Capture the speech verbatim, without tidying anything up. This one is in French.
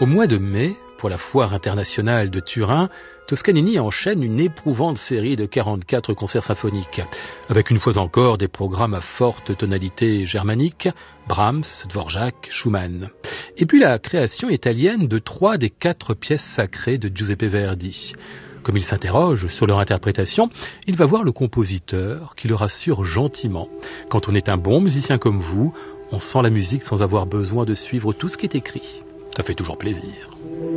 Au mois de mai, pour la foire internationale de Turin, Toscanini enchaîne une éprouvante série de quarante-quatre concerts symphoniques, avec une fois encore des programmes à forte tonalité germanique, Brahms, Dvorak, Schumann. Et puis la création italienne de trois des quatre pièces sacrées de Giuseppe Verdi. Comme il s'interroge sur leur interprétation, il va voir le compositeur qui le rassure gentiment. Quand on est un bon musicien comme vous, on sent la musique sans avoir besoin de suivre tout ce qui est écrit. Ça fait toujours plaisir.